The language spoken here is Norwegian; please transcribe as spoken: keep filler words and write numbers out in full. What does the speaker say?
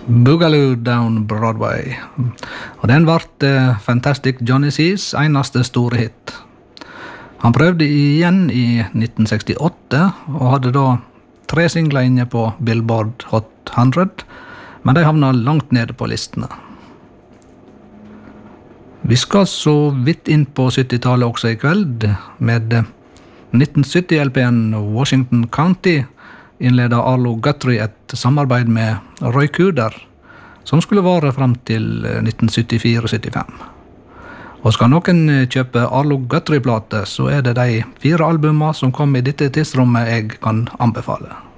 Boogaloo Down Broadway. Og den ble uh, Fantastic Johnny C's eneste store hit. Han prøvde igjen i nitten sekstiåtte, og hadde da tre singler inne på Billboard Hot hundre, men de havna langt nede på listene. Vi skal så vidt inn på syttitallet også i kveld, med nitten sytti-L P-en Washington County, innledet Arlo Guthrie et samarbeid med Roy Cooder, som skulle vare frem til nitten syttifire syttifem. Og skal noen kjøpe Arlo Guthrie-plate, så er det de fire albumer som kom i dette tidsrommet jeg kan anbefale.